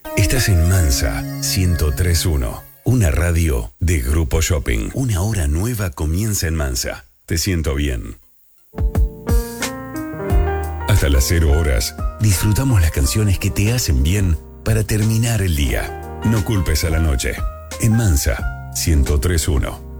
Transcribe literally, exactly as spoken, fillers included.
Estás en Mansa ciento tres punto uno, una radio de Grupo Shopping. Una hora nueva comienza en Mansa. Te siento bien. Hasta las cero horas, disfrutamos las canciones que te hacen bien para terminar el día. No culpes a la noche. En Mansa ciento tres punto uno.